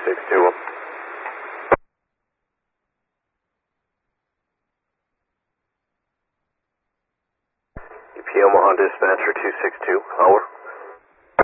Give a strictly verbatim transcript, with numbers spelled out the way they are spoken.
six two. E P Omaha dispatcher two six two, over.